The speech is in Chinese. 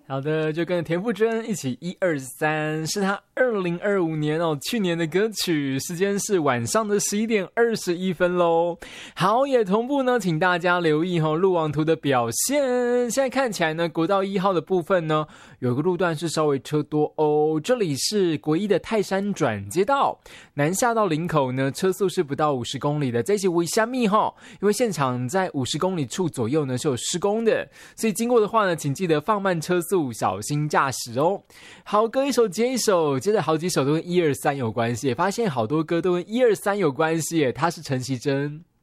好的，就跟田馥甄一起123，是他2025年去年的歌曲，时间是晚上的11点21分咯。好，也同步呢，请大家留意路网图的表现。现在看起来呢，国道1号的部分呢，有个路段是稍微车多哦。这里是国一的泰山转接道，南下到林口呢，车速是不到50公里的。这是为虾米因为现场在50公里处左右呢是有施工的，所以经过的话呢，请记得放慢车速，小心驾驶哦。好，歌一首接一首，接着好几首都跟123有关系，发现好多歌都跟123有关系耶。他是陈绮贞。